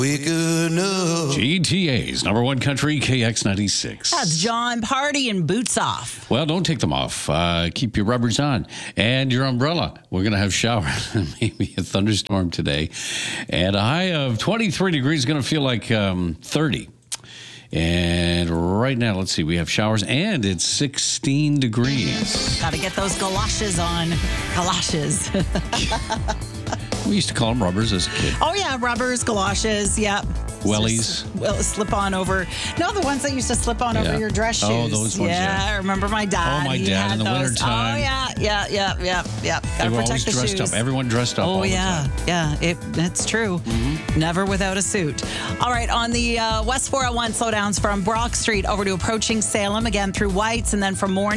We could know. GTA's number one country, KX96. That's John Party and Boots Off. Well, don't take them off. Keep your rubbers on and your umbrella. We're going to have showers and maybe a thunderstorm today. And a high of 23 degrees, going to feel like 30. And right now, let's see, we have showers and it's 16 degrees. Got to get those galoshes on. Galoshes. We used to call them rubbers as a kid. Oh, yeah, rubbers, galoshes, yep. Wellies. Well, slip on over. No, the ones that used to slip on over your dress shoes. Oh, those ones, yeah. I remember my dad. Oh, my He dad had in the those. wintertime. Oh, yeah. Gotta They were always protect the dressed shoes. up. Everyone dressed up all the time. Yeah, it's true. Never without a suit. All right, on the West 401 slowdowns from Brock Street over to approaching Salem, again through Whites, and then from Morning.